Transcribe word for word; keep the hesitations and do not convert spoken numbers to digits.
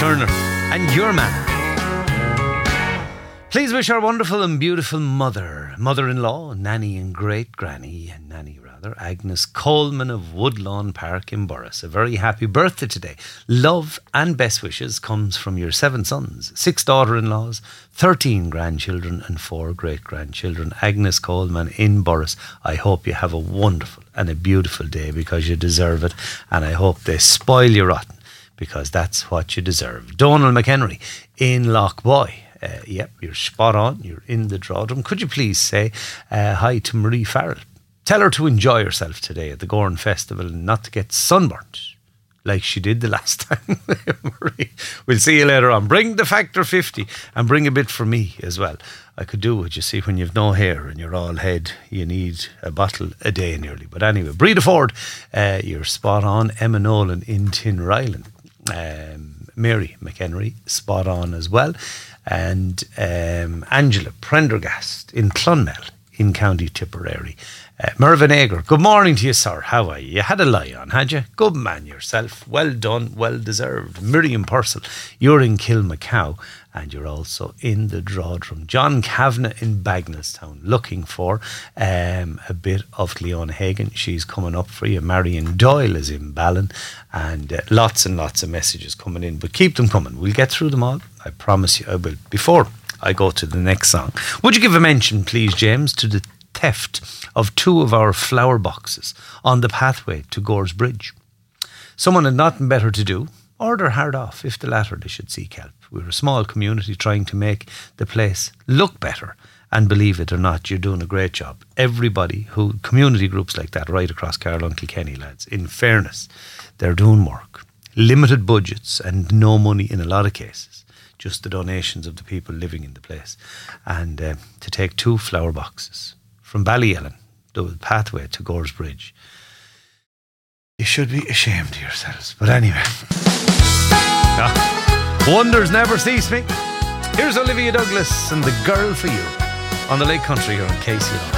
Turner and Your Man. Please wish our wonderful and beautiful mother, mother-in-law, nanny and great-granny, and nanny rather, Agnes Coleman of Woodlawn Park in Borris, a very happy birthday today. Love and best wishes comes from your seven sons, six daughter-in-laws, thirteen grandchildren and four great-grandchildren. Agnes Coleman in Borris, I hope you have a wonderful and a beautiful day because you deserve it, and I hope they spoil you rotten because that's what you deserve. Donald McHenry in Lochboy. Uh, yep, you're spot on. You're in the drawdrum. Could you please say uh, hi to Marie Farrell? Tell her to enjoy herself today at the Gorn Festival and not to get sunburnt like she did the last time. Marie, we'll see you later on. Bring the factor fifty and bring a bit for me as well. I could do what you see when you've no hair and you're all head. You need a bottle a day nearly. But anyway, Breda Ford, uh, you're spot on. Emma Nolan in Tinryland. Um, Mary McHenry, spot on as well. And um, Angela Prendergast in Clonmel in County Tipperary. Uh, Mervyn Ager, good morning to you, sir. How are you? You had a lie on, had you? Good man yourself. Well done, well deserved. Miriam Purcell, you're in Kilmacow and you're also in the Drawdrum. John Kavanagh in Bagnallstown, looking for um, a bit of Leona Hagan. She's coming up for you. Marion Doyle is in Ballin, and uh, lots and lots of messages coming in, but keep them coming. We'll get through them all. I promise you I will. Before I go to the next song, would you give a mention, please, James, to the theft of two of our flower boxes on the pathway to Gore's Bridge? Someone had nothing better to do. Order hard off. If the latter, they should seek help. We're a small community trying to make the place look better, and believe it or not, you're doing a great job. Everybody who, community groups like that right across Carlow and Kilkenny, lads, in fairness, they're doing work. Limited budgets and no money in a lot of cases. Just the donations of the people living in the place. And uh, to take two flower boxes from Ballyellen, the pathway to Gore's Bridge, you should be ashamed of yourselves. But anyway, ah, wonders never cease me. Here's Olivia Douglas and The Girl for You on the Lake Country here on K C L.